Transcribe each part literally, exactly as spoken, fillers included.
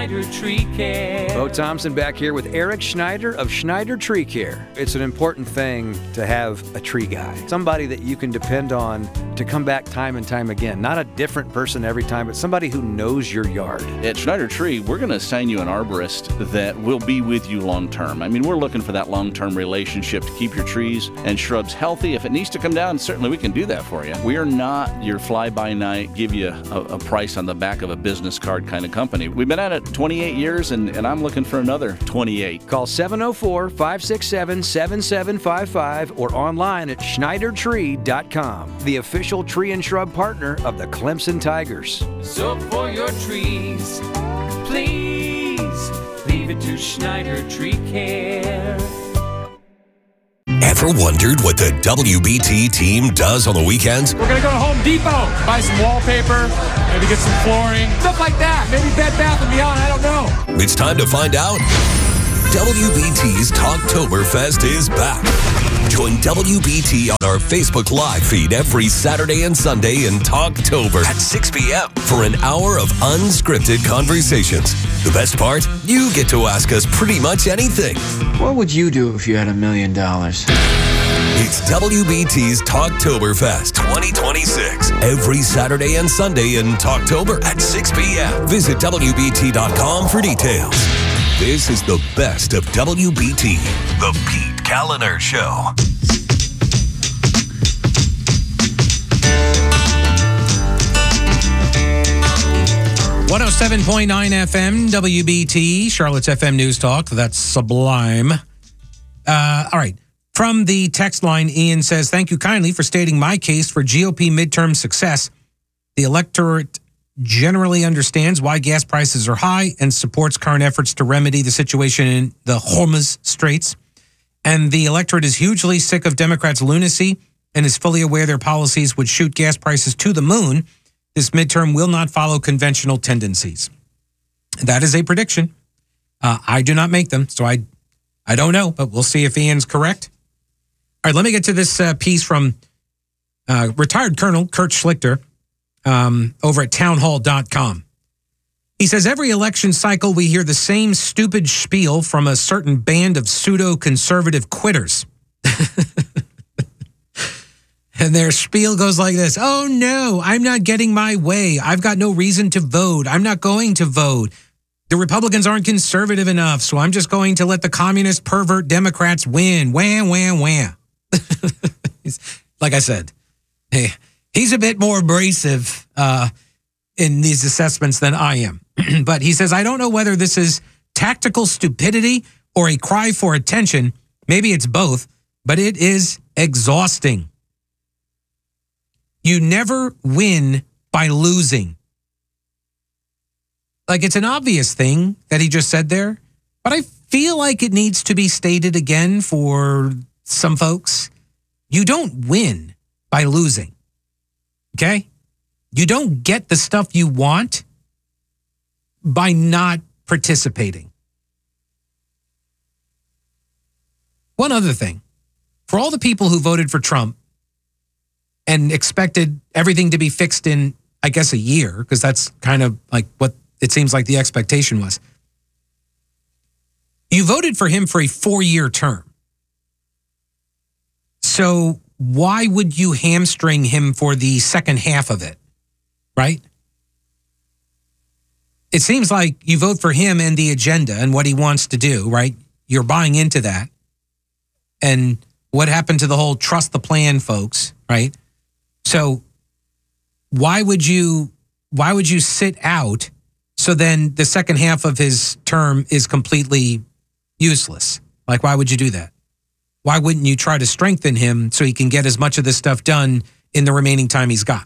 Schneider Tree Care. Bo Thompson back here with Eric Schneider of Schneider Tree Care. It's an important thing to have a tree guy, somebody that you can depend on to come back time and time again. Not a different person every time, but somebody who knows your yard. At Schneider Tree, we're going to assign you an arborist that will be with you long term. I mean, we're looking for that long-term relationship to keep your trees and shrubs healthy. If it needs to come down, certainly we can do that for you. We are not your fly-by-night, give you a, a price on the back of a business card kind of company. We've been at it twenty-eight years, and, and I'm looking for another twenty-eight. Call seven oh four, five six seven, seven seven five five or online at schneider tree dot com, the official tree and shrub partner of the Clemson Tigers. So for your trees, please leave it to Schneider Tree Care. Ever wondered what the W B T team does on the weekends? We're going to go to Home Depot, buy some wallpaper, maybe get some flooring, stuff like that. Maybe Bed Bath and Beyond, I don't know. It's time to find out. W B T's Talktoberfest is back. Join W B T on our Facebook Live feed every Saturday and Sunday in Talktober at six p.m. for an hour of unscripted conversations. The best part? You get to ask us pretty much anything. What would you do if you had a million dollars? It's W B T's Talktoberfest twenty twenty-six. Every Saturday and Sunday in Talktober at six p.m. Visit W B T dot com for details. This is the best of W B T, The Pete Kaliner Show. one oh seven point nine F M, W B T, Charlotte's F M News Talk. That's sublime. Uh, all right. From the text line, Ian says, thank you kindly for stating my case for G O P midterm success. The electorate generally understands why gas prices are high and supports current efforts to remedy the situation in the Hormuz Straits. And the electorate is hugely sick of Democrats' lunacy and is fully aware their policies would shoot gas prices to the moon. This midterm will not follow conventional tendencies. That is a prediction. Uh, I do not make them, so I, I don't know, but we'll see if Ian's correct. All right, let me get to this uh, piece from uh, retired Colonel Kurt Schlichter um, over at townhall dot com. He says, every election cycle we hear the same stupid spiel from a certain band of pseudo-conservative quitters. And their spiel goes like this. Oh, no, I'm not getting my way. I've got no reason to vote. I'm not going to vote. The Republicans aren't conservative enough, so I'm just going to let the communist pervert Democrats win. Wham, wham, wham. Like I said, hey, he's a bit more abrasive uh, in these assessments than I am. But he says, I don't know whether this is tactical stupidity or a cry for attention. Maybe it's both, but it is exhausting. You never win by losing. Like, it's an obvious thing that he just said there, but I feel like it needs to be stated again for some folks. You don't win by losing, okay? You don't get the stuff you want by not participating. One other thing. For all the people who voted for Trump and expected everything to be fixed in, I guess, a year, because that's kind of like what it seems like the expectation was. You voted for him for a four-year term. So why would you hamstring him for the second half of it, right? It seems like you vote for him and the agenda and what he wants to do, right? You're buying into that. And what happened to the whole trust the plan, folks, right? So why would you why would you sit out so then the second half of his term is completely useless? Like, why would you do that? Why wouldn't you try to strengthen him so he can get as much of this stuff done in the remaining time he's got?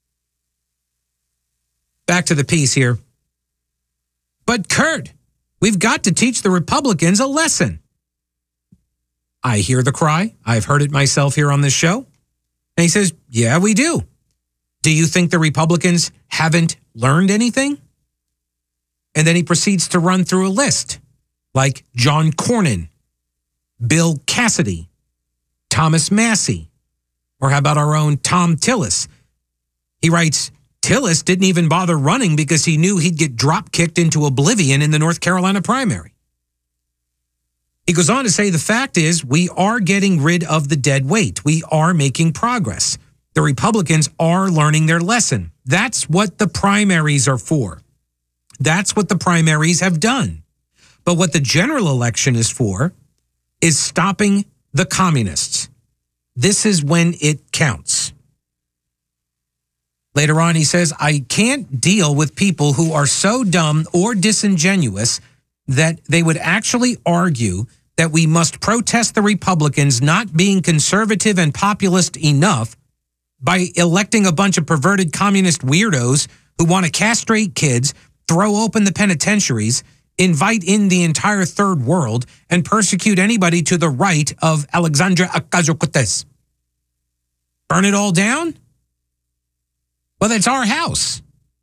Back to the piece here. But Kurt, we've got to teach the Republicans a lesson. I hear the cry. I've heard it myself here on this show. And he says, yeah, we do. Do you think the Republicans haven't learned anything? And then he proceeds to run through a list like John Cornyn, Bill Cassidy, Thomas Massie, or how about our own Tom Tillis? He writes, Tillis didn't even bother running because he knew he'd get drop-kicked into oblivion in the North Carolina primary. He goes on to say, the fact is, we are getting rid of the dead weight. We are making progress. The Republicans are learning their lesson. That's what the primaries are for. That's what the primaries have done. But what the general election is for is stopping the communists. This is when it counts. Later on, he says, I can't deal with people who are so dumb or disingenuous that they would actually argue that we must protest the Republicans not being conservative and populist enough by electing a bunch of perverted communist weirdos who want to castrate kids, throw open the penitentiaries, invite in the entire third world, and persecute anybody to the right of Alexandria Ocasio-Cortez. Burn it all down? Well, it's our house.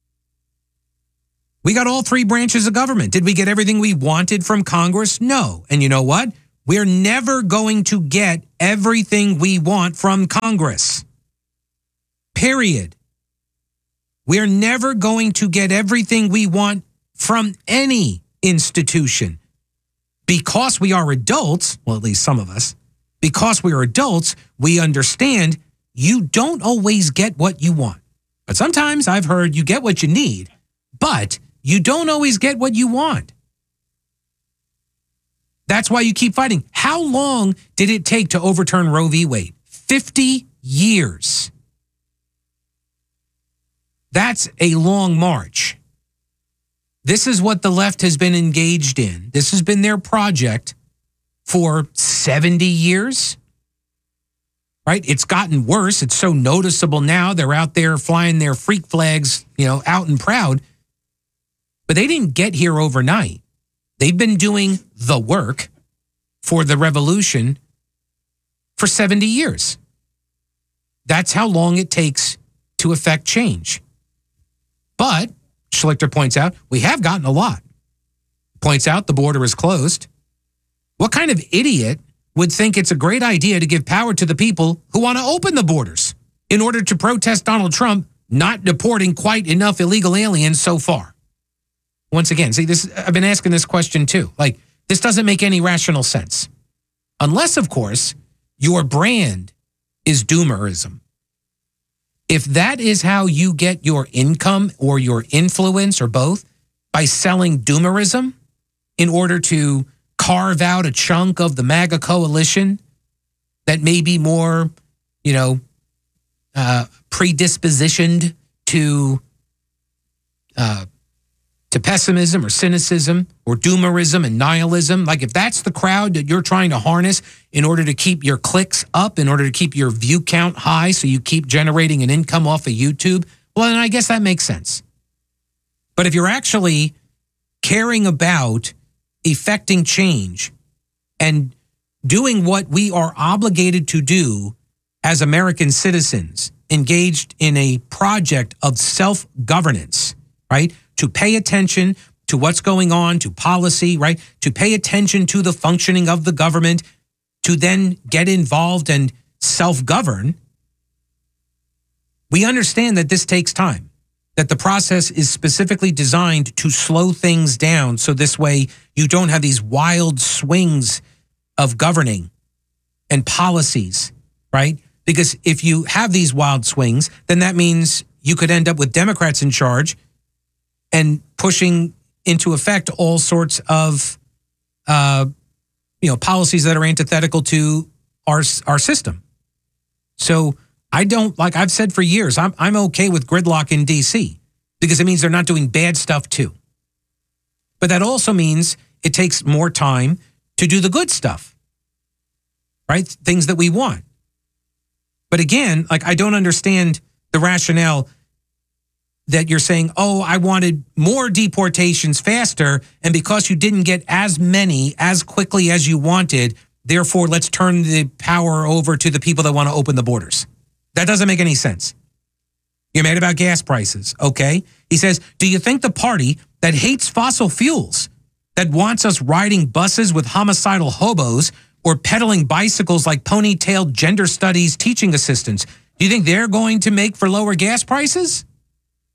We got all three branches of government. Did we get everything we wanted from Congress? No. And you know what? We're never going to get everything we want from Congress. Period. We're never going to get everything we want from any institution. Because we are adults, well, at least some of us, because we are adults, we understand you don't always get what you want. But sometimes I've heard you get what you need, but you don't always get what you want. That's why you keep fighting. How long did it take to overturn Roe v. Wade? fifty years. That's a long march. This is what the left has been engaged in. This has been their project for seventy years. Right? It's gotten worse. It's so noticeable now. They're out there flying their freak flags, you know, out and proud. But they didn't get here overnight. They've been doing the work for the revolution for seventy years. That's how long it takes to effect change. But, Schlichter points out, we have gotten a lot. Points out the border is closed. What kind of idiot would think it's a great idea to give power to the people who want to open the borders in order to protest Donald Trump not deporting quite enough illegal aliens so far? Once again, see, this, I've been asking this question too. Like, this doesn't make any rational sense. Unless, of course, your brand is doomerism. If that is how you get your income or your influence or both, by selling doomerism in order to carve out a chunk of the MAGA coalition that may be more, you know, uh, predispositioned to uh, to pessimism or cynicism or doomerism and nihilism. Like if that's the crowd that you're trying to harness in order to keep your clicks up, in order to keep your view count high so you keep generating an income off of YouTube, well, then I guess that makes sense. But if you're actually caring about effecting change and doing what we are obligated to do as American citizens, engaged in a project of self-governance, right? To pay attention to what's going on, to policy, right? To pay attention to the functioning of the government, to then get involved and self-govern. We understand that this takes time, that the process is specifically designed to slow things down so this way you don't have these wild swings of governing and policies, right? Because if you have these wild swings, then that means you could end up with Democrats in charge and pushing into effect all sorts of, uh, you know, policies that are antithetical to our our system. So I don't, like I've said for years, I'm I'm okay with gridlock in D C because it means they're not doing bad stuff too. But that also means it takes more time to do the good stuff, right? Things that we want. But again, like I don't understand the rationale that you're saying, oh, I wanted more deportations faster, and because you didn't get as many as quickly as you wanted, therefore let's turn the power over to the people that want to open the borders. That doesn't make any sense. You're mad about gas prices, okay? He says, do you think the party that hates fossil fuels, that wants us riding buses with homicidal hobos or pedaling bicycles like ponytailed gender studies teaching assistants, do you think they're going to make for lower gas prices?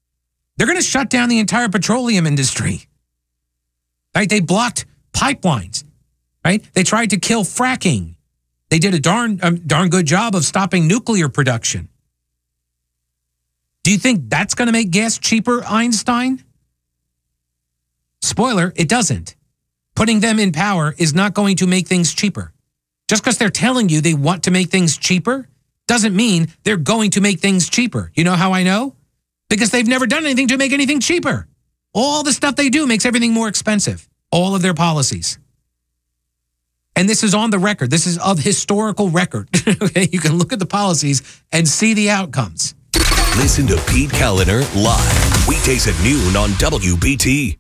They're going to shut down the entire petroleum industry. Right? They blocked pipelines. Right? They tried to kill fracking. They did a darn, um, darn good job of stopping nuclear production. Do you think that's going to make gas cheaper, Einstein? Spoiler, it doesn't. Putting them in power is not going to make things cheaper. Just because they're telling you they want to make things cheaper doesn't mean they're going to make things cheaper. You know how I know? Because they've never done anything to make anything cheaper. All the stuff they do makes everything more expensive. All of their policies. And this is on the record. This is of historical record. Okay, you can look at the policies and see the outcomes. Listen to Pete Kaliner live weekdays at noon on W B T.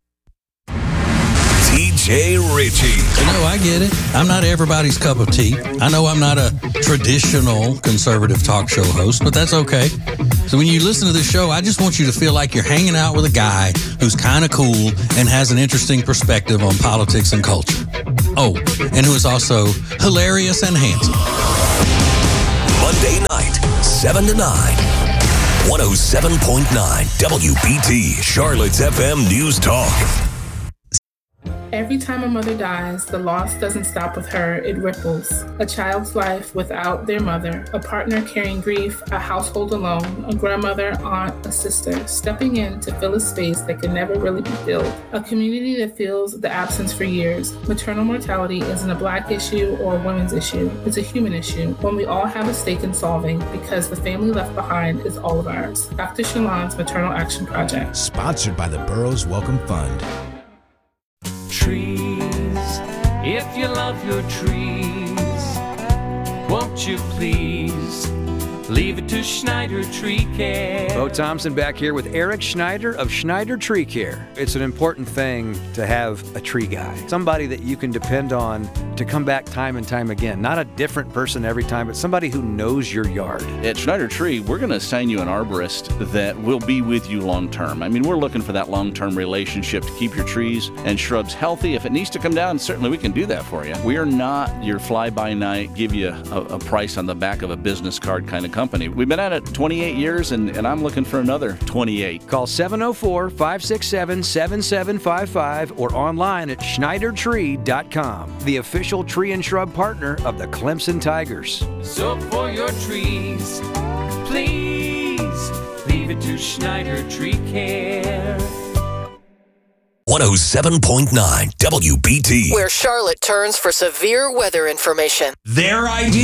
T J Ritchie. You know, I get it. I'm not everybody's cup of tea. I know I'm not a traditional conservative talk show host, but that's okay. So when you listen to this show, I just want you to feel like you're hanging out with a guy who's kind of cool and has an interesting perspective on politics and culture. Oh, and who is also hilarious and handsome. Monday night, seven to nine. one oh seven point nine W B T, Charlotte's F M News Talk. Every time a mother dies, the loss doesn't stop with her, it ripples. A child's life without their mother, a partner carrying grief, a household alone, a grandmother, aunt, a sister, stepping in to fill a space that can never really be filled. A community that feels the absence for years. Maternal mortality isn't a Black issue or a women's issue, it's a human issue, one we all have a stake in solving because the family left behind is all of ours. Doctor Shalon's Maternal Action Project. Sponsored by the Burroughs Welcome Fund. Trees, if you love your trees, won't you please leave it to Schneider Tree Care? Bo Thompson back here with Eric Schneider of Schneider Tree Care. It's an important thing to have a tree guy, somebody that you can depend on to come back time and time again. Not a different person every time, but somebody who knows your yard. At Schneider Tree, we're going to assign you an arborist that will be with you long term. I mean, we're looking for that long-term relationship to keep your trees and shrubs healthy. If it needs to come down, certainly we can do that for you. We are not your fly-by-night, give you a, a price on the back of a business card kind of company. We've been at it twenty-eight years, and, and I'm looking for another twenty-eight. Call seven oh four, five six seven, seven seven five five or online at schneider tree dot com, the official tree and shrub partner of the Clemson Tigers. So for your trees, please leave it to Schneider Tree Care. one oh seven point nine W B T. Where Charlotte turns for severe weather information. Their idea.